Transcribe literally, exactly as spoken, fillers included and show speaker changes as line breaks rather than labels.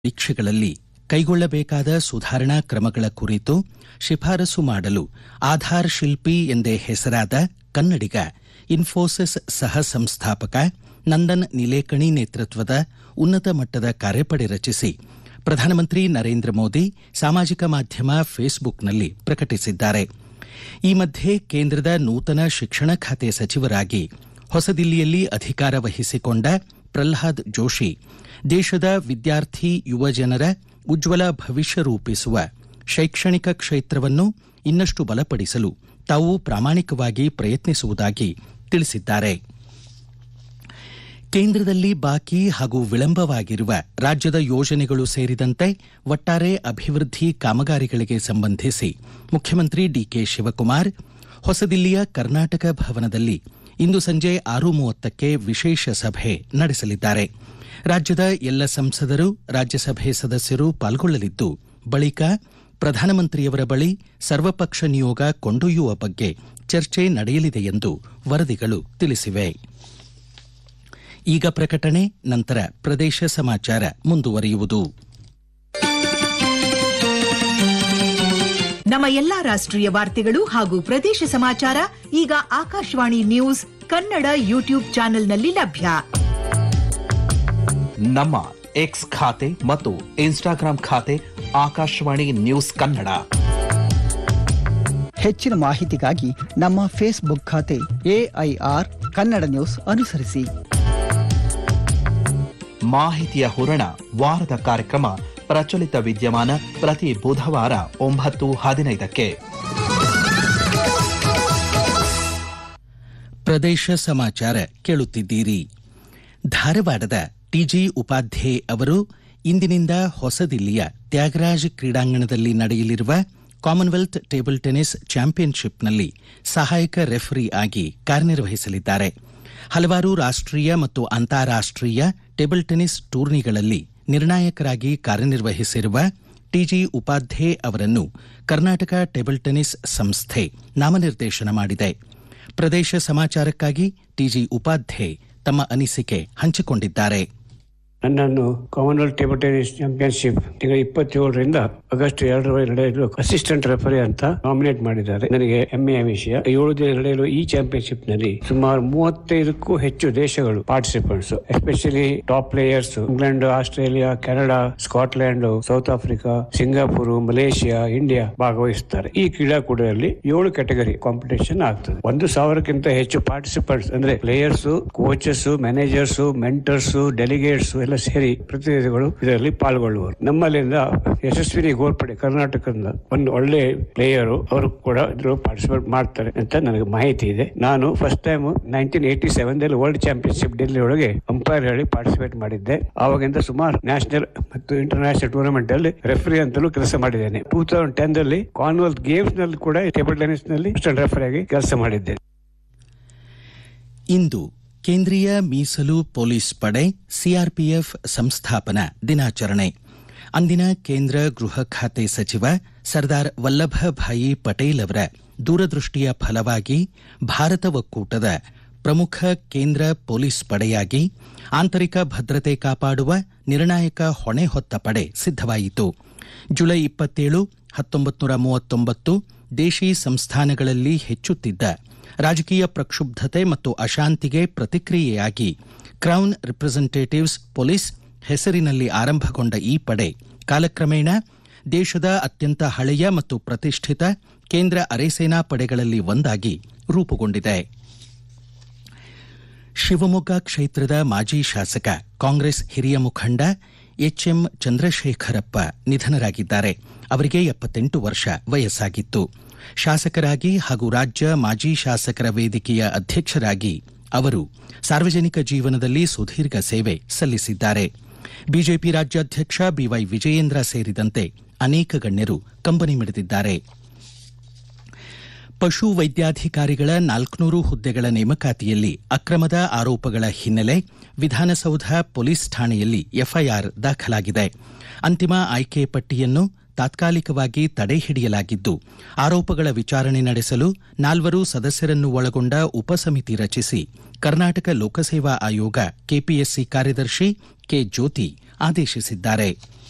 ಪರೀಕ್ಷೆಗಳಲ್ಲಿ ಕೈಗೊಳ್ಳಬೇಕಾದ ಸುಧಾರಣಾ ಕ್ರಮಗಳ ಕುರಿತು ಶಿಫಾರಸು ಮಾಡಲು ಆಧಾರ್ ಶಿಲ್ಪಿ ಎಂದೇ ಹೆಸರಾದ ಕನ್ನಡಿಗ ಇನ್ಫೋಸಿಸ್ ಸಹ ಸಂಸ್ಥಾಪಕ ನಂದನ್ ನಿಲೇಕಣಿ ನೇತೃತ್ವದ ಉನ್ನತ ಮಟ್ಟದ ಕಾರ್ಯಪಡೆ ರಚಿಸಿ ಪ್ರಧಾನಮಂತ್ರಿ ನರೇಂದ್ರ ಮೋದಿ ಸಾಮಾಜಿಕ ಮಾಧ್ಯಮ ಫೇಸ್ಬುಕ್ನಲ್ಲಿ ಪ್ರಕಟಿಸಿದ್ದಾರೆ. ಈ ಮಧ್ಯೆ ಕೇಂದ್ರದ ನೂತನ ಶಿಕ್ಷಣ ಖಾತೆ ಸಚಿವರಾಗಿ ಹೊಸದಿಲ್ಲಿಯಲ್ಲಿ ಅಧಿಕಾರ ವಹಿಸಿಕೊಂಡ ಪ್ರಹ್ಲಾದ್ ಜೋಶಿ ದೇಶದ ವಿದ್ಯಾರ್ಥಿ ಯುವಜನರ ಉಜ್ವಲ ಭವಿಷ್ಯ ರೂಪಿಸುವ ಶೈಕ್ಷಣಿಕ ಕ್ಷೇತ್ರವನ್ನು ಇನ್ನಷ್ಟು ಬಲಪಡಿಸಲು ತಾವು ಪ್ರಾಮಾಣಿಕವಾಗಿ ಪ್ರಯತ್ನಿಸುವುದಾಗಿ ತಿಳಿಸಿದ್ದಾರೆ. ಕೇಂದ್ರದಲ್ಲಿ ಬಾಕಿ ಹಾಗೂ ವಿಳಂಬವಾಗಿರುವ ರಾಜ್ಯದ ಯೋಜನೆಗಳು ಸೇರಿದಂತೆ ಒಟ್ಟಾರೆ ಅಭಿವೃದ್ಧಿ ಕಾಮಗಾರಿಗಳಿಗೆ ಸಂಬಂಧಿಸಿ ಮುಖ್ಯಮಂತ್ರಿ ಡಿಕೆ ಶಿವಕುಮಾರ್ ಹೊಸದಿಲ್ಲಿಯ ಕರ್ನಾಟಕ ಭವನದಲ್ಲಿ ಇಂದು ಸಂಜೆ ಆರು ಮೂವತ್ತಕ್ಕೆ ವಿಶೇಷ ಸಭೆ ನಡೆಸಲಿದ್ದಾರೆ. ರಾಜ್ಯದ ಎಲ್ಲ ಸಂಸದರು, ರಾಜ್ಯಸಭೆ ಸದಸ್ಯರು ಪಾಲ್ಗೊಳ್ಳಲಿದ್ದು ಬಳಿಕ ಪ್ರಧಾನಮಂತ್ರಿಯವರ ಬಳಿ ಸರ್ವಪಕ್ಷ ನಿಯೋಗ ಕೊಂಡೊಯ್ಯುವ ಬಗ್ಗೆ ಚರ್ಚೆ ನಡೆಯಲಿದೆ ಎಂದು ವರದಿಗಳು ತಿಳಿಸಿವೆ. ಈಗ ಪ್ರಕಟಣೆ, ನಂತರ ಪ್ರದೇಶ ಸಮಾಚಾರ ಮುಂದುವರಿಯುವುದು.
ನಮ್ಮ ಎಲ್ಲಾ ರಾಷ್ಟ್ರೀಯ ವಾರ್ತೆಗಳು ಹಾಗೂ ಪ್ರದೇಶ ಸಮಾಚಾರ ಈಗ ಆಕಾಶವಾಣಿ ನ್ಯೂಸ್ ಕನ್ನಡ ಯೂಟ್ಯೂಬ್ ಚಾನೆಲ್ನಲ್ಲಿ ಲಭ್ಯ.
ನಮ್ಮ ಎಕ್ಸ್ ಖಾತೆ ಮತ್ತು ಇನ್ಸ್ಟಾಗ್ರಾಂ ಖಾತೆ ಆಕಾಶವಾಣಿ ನ್ಯೂಸ್ ಕನ್ನಡ.
ಹೆಚ್ಚಿನ ಮಾಹಿತಿಗಾಗಿ ನಮ್ಮ ಫೇಸ್ಬುಕ್ ಖಾತೆ ಎಐಆರ್ ಕನ್ನಡ ನ್ಯೂಸ್ ಅನುಸರಿಸಿ.
ಮಾಹಿತಿಯ ಹೂರಣ ವಾರದ ಕಾರ್ಯಕ್ರಮ ಪ್ರಚಲಿತ ವಿದ್ಯಮಾನ ಪ್ರತಿ ಬುಧವಾರ ಒಂಬತ್ತು ಹದಿನೈದಕ್ಕೆ.
ಪ್ರದೇಶ ಸಮಾಚಾರ ಕೇಳುತ್ತಿದ್ದೀರಿ. ಧಾರವಾಡದ ಟಿಜಿ ಉಪಾಧ್ಯೆ ಅವರು ಇಂದಿನಿಂದ ಹೊಸದಿಲ್ಲಿಯ ತ್ಯಾಗರಾಜ್ ಕ್ರೀಡಾಂಗಣದಲ್ಲಿ ನಡೆಯಲಿರುವ ಕಾಮನ್ವೆಲ್ತ್ ಟೇಬಲ್ ಟೆನಿಸ್ ಚಾಂಪಿಯನ್ಶಿಪ್ನಲ್ಲಿ ಸಹಾಯಕ ರೆಫರಿ ಆಗಿ ಕಾರ್ಯನಿರ್ವಹಿಸಲಿದ್ದಾರೆ. ಹಲವಾರು ರಾಷ್ಟ್ರೀಯ ಮತ್ತು ಅಂತಾರಾಷ್ಟ್ರೀಯ ಟೇಬಲ್ ಟೆನಿಸ್ ಟೂರ್ನಿಗಳಲ್ಲಿ ನಿರ್ಣಾಯಕರಾಗಿ ಕಾರ್ಯನಿರ್ವಹಿಸಿರುವ ಟಿಜಿ ಉಪಾಧ್ಯೆ ಅವರನ್ನು ಕರ್ನಾಟಕ ಟೇಬಲ್ ಟೆನಿಸ್ ಸಂಸ್ಥೆ ನಾಮನಿರ್ದೇಶನ ಮಾಡಿದೆ. ಪ್ರದೇಶ ಸಮಾಚಾರಕ್ಕಾಗಿ ಟಿಜಿ ಉಪಾಧ್ಯೆ ತಮ್ಮ ಅನಿಸಿಕೆ ಹಂಚಿಕೊಂಡಿದ್ದಾರೆ.
ನನ್ನನ್ನು ಕಾಮನ್ವೆಲ್ತ್ ಟೇಬಲ್ ಟೆನಿಸ್ ಚಾಂಪಿಯನ್ಶಿಪ್ ತಿಂಗಳ ಇಪ್ಪತ್ತೇಳರಿಂದ ಆಗಸ್ಟ್ ಎರಡರವರೆಗೆ ನಡೆಯಲು ಅಸಿಸ್ಟೆಂಟ್ ರೆಫರಿ ಅಂತ ನಾಮಿನೇಟ್ ಮಾಡಿದ್ದಾರೆ. ನನಗೆ ಹೆಮ್ಮೆಯ ವಿಷಯ. ಏಳು ದಿನ ನಡೆಯಲು ಈ ಚಾಂಪಿಯನ್ಶಿಪ್ ನಲ್ಲಿ ಸುಮಾರು ಮೂವತ್ತೈದಕ್ಕೂ ಹೆಚ್ಚು ದೇಶಗಳು participants, especially top players England, Australia, Canada, Scotland, south Africa, Singapore, Malaysia, India ಭಾಗವಹಿಸುತ್ತಾರೆ. ಈ ಕ್ರೀಡಾಕೂಟದಲ್ಲಿ ಏಳು ಕ್ಯಾಟಗರಿ ಕಾಂಪಿಟೇಷನ್ ಆಗ್ತದೆ. ಒಂದು ಸಾವಿರಕ್ಕಿಂತ ಹೆಚ್ಚು ಪಾರ್ಟಿಸಿಪೆಂಟ್ಸ್ ಅಂದ್ರೆ players, coaches, managers, mentors, delegates ಎಲ್ಲ ಸೇರಿ ಪ್ರತಿನಿಧಿಗಳು ಇದರಲ್ಲಿ ಪಾಲ್ಗೊಳ್ಳುವರು. ನಮ್ಮಲ್ಲಿಂದ ಯಶಸ್ವಿನಿ ಗೋರ್ಪಡೆ ಕರ್ನಾಟಕದಿಂದ ಒಂದು ಒಳ್ಳೆ ಪ್ಲೇಯರು, ಅವರು ಕೂಡ ಪಾರ್ಟಿಸಿಪೇಟ್ ಮಾಡ್ತಾರೆ ಅಂತ ನನಗೆ ಮಾಹಿತಿ ಇದೆ. ನಾನು first time nineteen eighty seven ದಲ್ಲಿ ವರ್ಲ್ಡ್ ಚಾಂಪಿಯನ್ಶಿಪ್ ಡೆಲ್ಲಿ ಒಳಗೆ ಅಂಪೈರ್ ಹೇಳಿ ಪಾರ್ಟಿಸಿಪೇಟ್ ಮಾಡಿದ್ದೆ. ಆವಾಗಿಂದ ಸುಮಾರು ನ್ಯಾಷನಲ್ ಮತ್ತು ಇಂಟರ್ನ್ಯಾಷನಲ್ ಟೂರ್ನಮೆಂಟ್ ಅಲ್ಲಿ ರೆಫರಿ ಅಂತಲೂ ಕೆಲಸ ಮಾಡಿದ್ದೇನೆ. ಟೂ ತೌಸಂಡ್ ಟೆನ್ ದಲ್ಲಿ ಕಾಮನ್ವೆಲ್ತ್ ಗೇಮ್ಸ್ ನಲ್ಲಿ ಕೂಡ ಟೇಬಲ್ ಟೆನಿಸ್ ನಲ್ಲಿ ರೆಫರಿ ಆಗಿ ಕೆಲಸ ಮಾಡಿದ್ದೆ.
ಇಂದು ಕೇಂದ್ರೀಯ ಮೀಸಲು ಪೊಲೀಸ್ ಪಡೆ ಸಿಆರ್ಪಿಎಫ್ ಸಂಸ್ಥಾಪನಾ ದಿನಾಚರಣೆ. ಅಂದಿನ ಕೇಂದ್ರ ಗೃಹ ಖಾತೆ ಸಚಿವ ಸರ್ದಾರ್ ವಲ್ಲಭಭಾಯಿ ಪಟೇಲ್ ಅವರ ದೂರದೃಷ್ಟಿಯ ಫಲವಾಗಿ ಭಾರತ ಒಕ್ಕೂಟದ ಪ್ರಮುಖ ಕೇಂದ್ರ ಪೊಲೀಸ್ ಪಡೆಯಾಗಿ ಆಂತರಿಕ ಭದ್ರತೆ ಕಾಪಾಡುವ ನಿರ್ಣಾಯಕ ಹೊಣೆ ಹೊತ್ತ ಪಡೆ ಸಿದ್ಧವಾಯಿತು. ಜುಲೈ ಇಪ್ಪತ್ತೇಳು ಹತ್ತೊಂಬತ್ತು ನೂರ ಮೂವತ್ತೊಂಬತ್ತು ದೇಶಿ ಸಂಸ್ಥಾನಗಳಲ್ಲಿ ಹೆಚ್ಚುತ್ತಿದ್ದ ರಾಜಕೀಯ ಪ್ರಕ್ಷುಬ್ಧತೆ ಮತ್ತು ಅಶಾಂತಿಗೆ ಪ್ರತಿಕ್ರಿಯೆಯಾಗಿ ಕ್ರೌನ್ ರಿಪ್ರೆಸೆಂಟೇಟಿವ್ಸ್ ಪೊಲೀಸ್ ಹೆಸರಿನಲ್ಲಿ ಆರಂಭಗೊಂಡ ಈ ಪಡೆ ಕಾಲಕ್ರಮೇಣ ದೇಶದ ಅತ್ಯಂತ ಹಳೆಯ ಮತ್ತು ಪ್ರತಿಷ್ಠಿತ ಕೇಂದ್ರ ಅರೆಸೇನಾ ಪಡೆಗಳಲ್ಲಿ ಒಂದಾಗಿ ರೂಪುಗೊಂಡಿದೆ. ಶಿವಮೊಗ್ಗ ಕ್ಷೇತ್ರದ ಮಾಜಿ ಶಾಸಕ ಕಾಂಗ್ರೆಸ್ ಹಿರಿಯ ಮುಖಂಡ ಎಚ್ಎಂ ಚಂದ್ರಶೇಖರಪ್ಪ ನಿಧನರಾಗಿದ್ದಾರೆ. ಅವರಿಗೆ ಎಪ್ಪತ್ತೆಂಟು ವರ್ಷ ವಯಸ್ಸಾಗಿತ್ತು. ಶಾಸಕರಾಗಿ ಹಾಗೂ ರಾಜ್ಯ ಮಾಜಿ ಶಾಸಕರ ವೇದಿಕೆಯ ಅಧ್ಯಕ್ಷರಾಗಿ ಅವರು ಸಾರ್ವಜನಿಕ ಜೀವನದಲ್ಲಿ ಸುದೀರ್ಘ ಸೇವೆ ಸಲ್ಲಿಸಿದ್ದಾರೆ. ಬಿಜೆಪಿ ರಾಜ್ಯಾಧ್ಯಕ್ಷ ಬಿವೈ ವಿಜಯೇಂದ್ರ ಸೇರಿದಂತೆ ಅನೇಕ ಗಣ್ಯರು ಕಂಬನಿ ಮಿಡಿದಿದ್ದಾರೆ. ಪಶು ವೈದ್ಯಾಧಿಕಾರಿಗಳ ನಾಲ್ಕುನೂರು ಹುದ್ದೆಗಳ ನೇಮಕಾತಿಯಲ್ಲಿ ಅಕ್ರಮದ ಆರೋಪಗಳ ಹಿನ್ನೆಲೆ ವಿಧಾನಸೌಧ ಪೊಲೀಸ್ ಠಾಣೆಯಲ್ಲಿ ಎಫ್ಐಆರ್ ದಾಖಲಾಗಿದೆ. ಅಂತಿಮ ಆಯ್ಕೆ ಪಟ್ಟಿಯನ್ನು ತಾತ್ಕಾಲಿಕವಾಗಿ ತಡೆಹಿಡಿಯಲಾಗಿದ್ದು ಆರೋಪಗಳ ವಿಚಾರಣೆ ನಡೆಸಲು ನಾಲ್ವರು ಸದಸ್ಯರನ್ನು ಒಳಗೊಂಡ ಉಪಸಮಿತಿ ರಚಿಸಿ ಕರ್ನಾಟಕ ಲೋಕಸೇವಾ ಆಯೋಗ ಕೆಪಿಎಸ್ಸಿ ಕಾರ್ಯದರ್ಶಿ ಕೆ ಜ್ಯೋತಿ ಆದೇಶಿಸಿದ್ದಾರೆ.